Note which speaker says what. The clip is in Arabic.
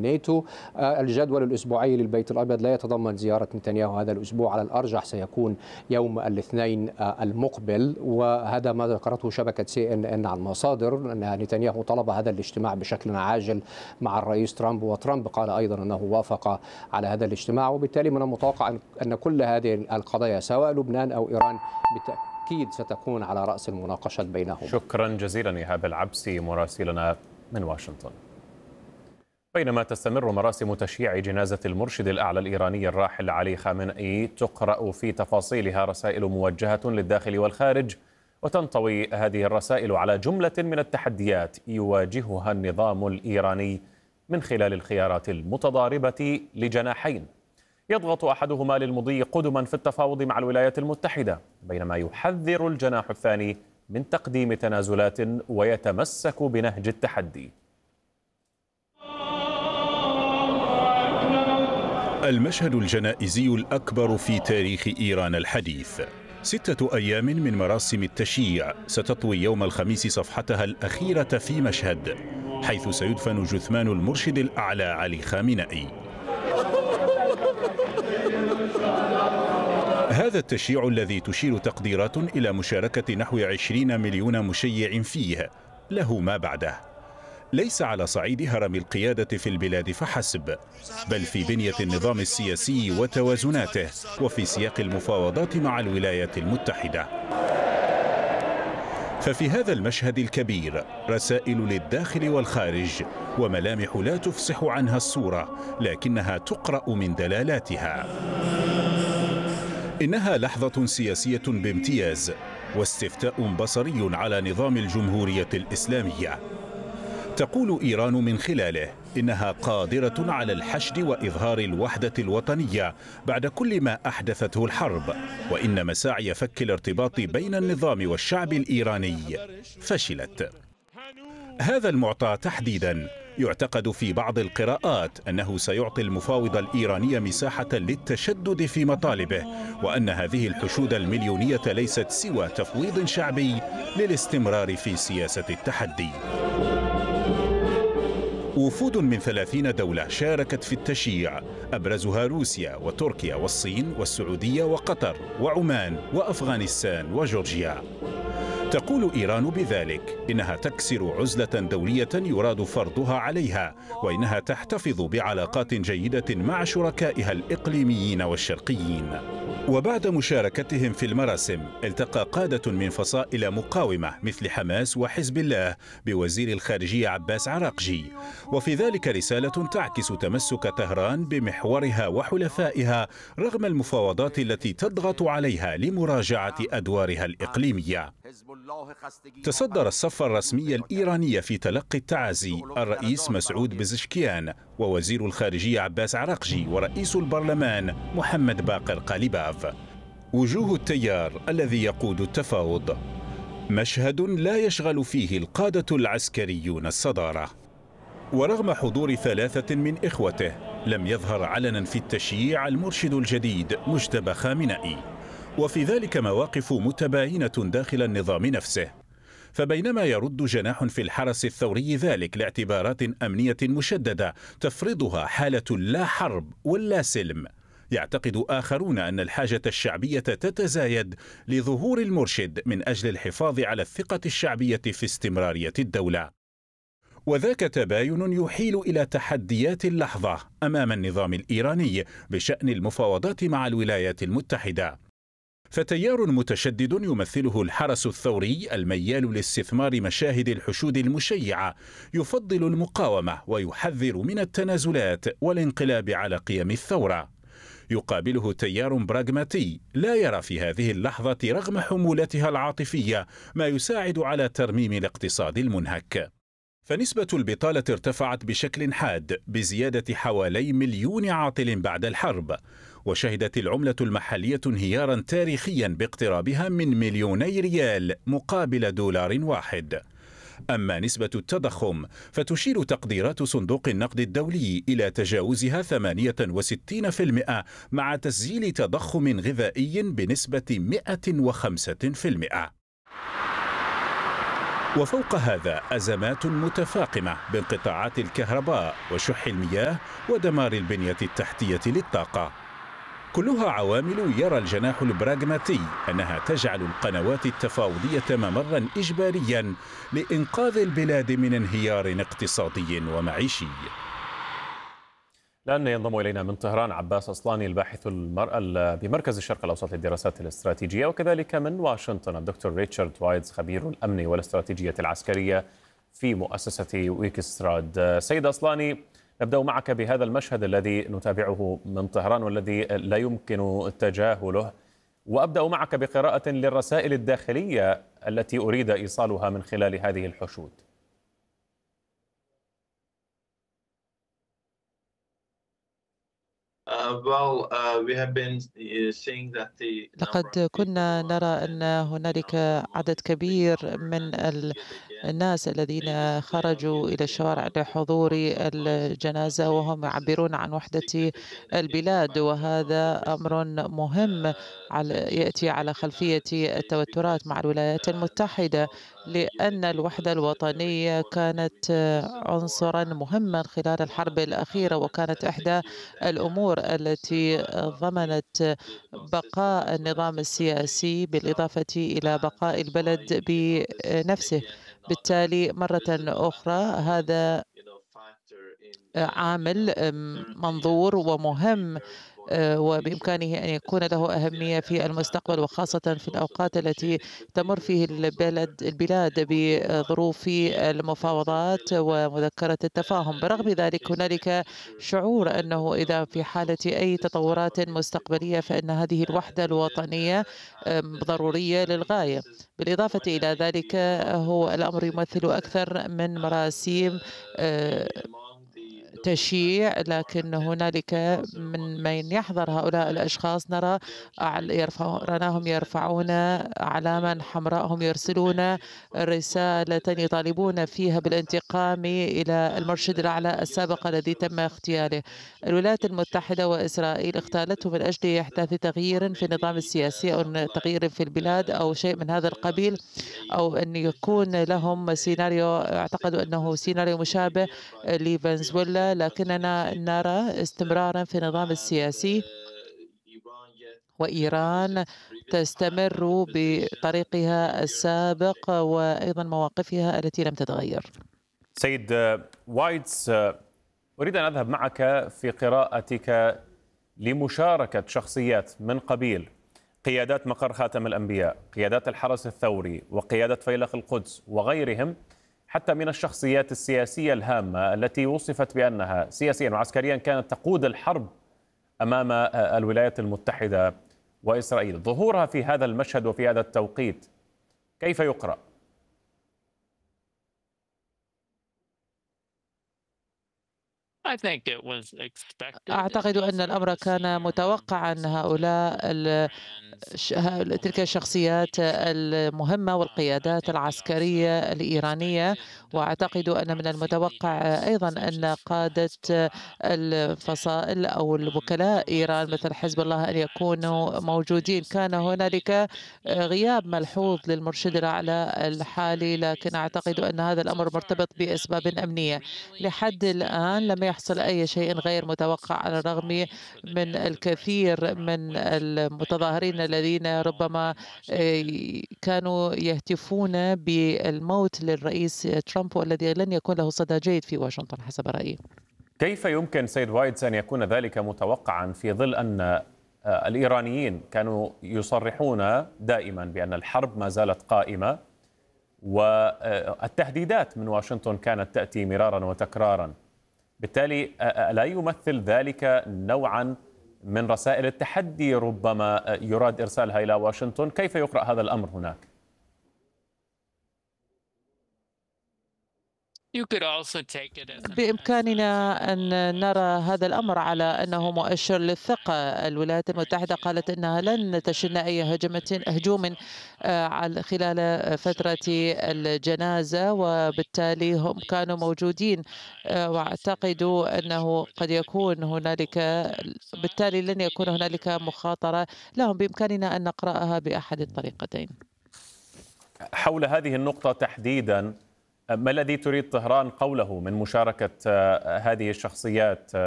Speaker 1: الناتو. الجدول الأسبوعي للبيت الأبيض لا يتضمن زيارة نتنياهو هذا الأسبوع، على الأرجح سيكون يوم الاثنين المقبل، وهذا ما ذكرته شبكة CNN عن مصادر أن نتنياهو طلب هذا الاجتماع بشكل عاجل مع الرئيس ترامب، وترامب قال أيضا أنه وافق على هذا الاجتماع. وبالتالي من المتوقع أن كل هذه القضايا سواء لبنان أو إيران بالتأكيد ستكون على رأس المناقشة بينهما.
Speaker 2: شكرا جزيلا إيهاب العبسي مراسلنا من واشنطن. بينما تستمر مراسم تشييع جنازة المرشد الأعلى الإيراني الراحل علي خامنئي تقرأ في تفاصيلها رسائل موجهة للداخل والخارج، وتنطوي هذه الرسائل على جملة من التحديات يواجهها النظام الإيراني من خلال الخيارات المتضاربة لجناحين يضغط أحدهما للمضي قدما في التفاوض مع الولايات المتحدة، بينما يحذر الجناح الثاني من تقديم تنازلات ويتمسك بنهج التحدي.
Speaker 3: المشهد الجنائزي الأكبر في تاريخ إيران الحديث. 6 أيام من مراسم التشييع ستطوي يوم الخميس صفحتها الأخيرة في مشهد، حيث سيدفن جثمان المرشد الأعلى علي خامنئي. هذا التشييع الذي تشير تقديرات إلى مشاركة نحو 20 مليون مشيع فيه له ما بعده، ليس على صعيد هرم القيادة في البلاد فحسب، بل في بنية النظام السياسي وتوازناته، وفي سياق المفاوضات مع الولايات المتحدة. ففي هذا المشهد الكبير رسائل للداخل والخارج، وملامح لا تفصح عنها الصورة لكنها تقرأ من دلالاتها. إنها لحظة سياسية بامتياز، واستفتاء بصري على نظام الجمهورية الإسلامية. تقول إيران من خلاله إنها قادرة على الحشد وإظهار الوحدة الوطنية بعد كل ما أحدثته الحرب، وإن مساعي فك الارتباط بين النظام والشعب الإيراني فشلت. هذا المعطى تحديدا يعتقد في بعض القراءات أنه سيعطي المفاوض الإيراني مساحة للتشدد في مطالبه، وأن هذه الحشود المليونية ليست سوى تفويض شعبي للاستمرار في سياسة التحدي. وفود من 30 دولة شاركت في التشييع، أبرزها روسيا وتركيا والصين والسعودية وقطر وعمان وأفغانستان وجورجيا. تقول إيران بذلك إنها تكسر عزلة دولية يراد فرضها عليها، وإنها تحتفظ بعلاقات جيدة مع شركائها الإقليميين والشرقيين. وبعد مشاركتهم في المراسم التقى قادة من فصائل مقاومة مثل حماس وحزب الله بوزير الخارجية عباس عراقجي، وفي ذلك رسالة تعكس تمسك طهران بمحورها وحلفائها رغم المفاوضات التي تضغط عليها لمراجعة أدوارها الإقليمية. تصدر الصف الرسمي الإيراني في تلقي التعازي الرئيس مسعود بزشكيان ووزير الخارجية عباس عراقجي ورئيس البرلمان محمد باقر قاليباف. وجوه التيار الذي يقود التفاوض، مشهد لا يشغل فيه القادة العسكريون الصدارة. ورغم حضور 3 من إخوته لم يظهر علنا في التشييع المرشد الجديد مجتبى خامنئي، وفي ذلك مواقف متباينة داخل النظام نفسه. فبينما يرد جناح في الحرس الثوري ذلك لاعتبارات أمنية مشددة تفرضها حالة لا حرب ولا سلم، يعتقد آخرون أن الحاجة الشعبية تتزايد لظهور المرشد من أجل الحفاظ على الثقة الشعبية في استمرارية الدولة. وذاك تباين يحيل إلى تحديات اللحظة أمام النظام الإيراني بشأن المفاوضات مع الولايات المتحدة. فتيار متشدد يمثله الحرس الثوري الميال لاستثمار مشاهد الحشود المشيعة يفضل المقاومة ويحذر من التنازلات والانقلاب على قيم الثورة. يقابله تيار براغماتي لا يرى في هذه اللحظة رغم حمولتها العاطفية ما يساعد على ترميم الاقتصاد المنهك. فنسبة البطالة ارتفعت بشكل حاد بزيادة حوالي 1,000,000 عاطل بعد الحرب، وشهدت العملة المحلية انهيارا تاريخيا باقترابها من 2,000,000 ريال مقابل دولار واحد. أما نسبة التضخم فتشير تقديرات صندوق النقد الدولي إلى تجاوزها 68% مع تسجيل تضخم غذائي بنسبة 105%. وفوق هذا أزمات متفاقمة بانقطاعات الكهرباء وشح المياه ودمار البنية التحتية للطاقة، كلها عوامل يرى الجناح البراغماتي أنها تجعل القنوات التفاوضية ممرا إجباريا لإنقاذ البلاد من انهيار اقتصادي ومعيشي.
Speaker 2: الآن ينضم إلينا من طهران عباس أصلاني الباحث بمركز الشرق الأوسط للدراسات الاستراتيجية، وكذلك من واشنطن الدكتور ريتشارد وايتز خبير الأمن والاستراتيجية العسكرية في مؤسسة ويكستراد. سيد أصلاني، نبدأ معك بهذا المشهد الذي نتابعه من طهران والذي لا يمكن تجاهله، وأبدأ معك بقراءة للرسائل الداخلية التي أريد إيصالها من خلال هذه الحشود.
Speaker 4: لقد كنا نرى أن هنالك عدد كبير من الناس الذين خرجوا إلى الشوارع لحضور الجنازة وهم يعبرون عن وحدة البلاد، وهذا أمر مهم يأتي على خلفية التوترات مع الولايات المتحدة، لأن الوحدة الوطنية كانت عنصرا مهما خلال الحرب الأخيرة، وكانت إحدى الأمور التي ضمنت بقاء النظام السياسي بالإضافة إلى بقاء البلد بنفسه. بالتالي مرة أخرى هذا عامل منظور ومهم، وبإمكانه أن يكون له أهمية في المستقبل، وخاصة في الأوقات التي تمر فيه البلاد بظروف المفاوضات ومذكرة التفاهم. برغم ذلك هنالك شعور أنه إذا في حالة أي تطورات مستقبلية فإن هذه الوحدة الوطنية ضرورية للغاية. بالإضافة إلى ذلك هو الأمر يمثل أكثر من مراسيم تشييع، لكن هنالك من يحضر هؤلاء الأشخاص رأناهم يرفعون أعلاما حمراء، هم يرسلون رسالة يطالبون فيها بالانتقام إلى المرشد الأعلى السابق الذي تم اغتياله. الولايات المتحدة وإسرائيل اغتالته من أجل إحداث تغيير في النظام السياسي أو تغيير في البلاد أو شيء من هذا القبيل، أو أن يكون لهم سيناريو اعتقدوا أنه سيناريو مشابه لفنزويلا، لكننا نرى استمرارا في النظام السياسي، وإيران تستمر بطريقها السابق وأيضا مواقفها التي لم تتغير.
Speaker 2: سيد وايتس، أريد أن أذهب معك في قراءتك لمشاركة شخصيات من قبيل قيادات مقر خاتم الأنبياء، قيادات الحرس الثوري، وقيادة فيلق القدس وغيرهم، حتى من الشخصيات السياسية الهامة التي وصفت بأنها سياسيا وعسكريا كانت تقود الحرب أمام الولايات المتحدة وإسرائيل. ظهورها في هذا المشهد وفي هذا التوقيت كيف يقرأ؟
Speaker 4: أعتقد أن الأمر كان متوقعا. تلك الشخصيات المهمة والقيادات العسكرية الإيرانية، وأعتقد أن من المتوقع أيضا أن قادة الفصائل أو الوكلاء إيران مثل حزب الله أن يكونوا موجودين. كان هنالك غياب ملحوظ للمرشد الأعلى الحالي، لكن أعتقد أن هذا الأمر مرتبط بأسباب أمنية. لحد الآن لم يحصل أي شيء غير متوقع، على الرغم من الكثير من المتظاهرين الذين ربما كانوا يهتفون بالموت للرئيس ترامب، والذي لن يكون له صدى جيد في واشنطن حسب رأيي.
Speaker 2: كيف يمكن سيد وايتس أن يكون ذلك متوقعا في ظل أن الإيرانيين كانوا يصرحون دائما بأن الحرب ما زالت قائمة، والتهديدات من واشنطن كانت تأتي مرارا وتكرارا؟ بالتالي لا يمثل ذلك نوعا من رسائل التحدي ربما يراد إرسالها إلى واشنطن؟ كيف يقرأ هذا الأمر هناك؟
Speaker 4: بإمكاننا أن نرى هذا الأمر على أنه مؤشر للثقة. الولايات المتحدة قالت أنها لن تشن أي هجوم خلال فترة الجنازة، وبالتالي هم كانوا موجودين، واعتقد أنه قد يكون هنالك، بالتالي لن يكون هنالك مخاطرة لهم. بإمكاننا أن نقرأها بأحد الطريقتين.
Speaker 2: حول هذه النقطة تحديدا، ما الذي تريد طهران قوله من مشاركة هذه الشخصيات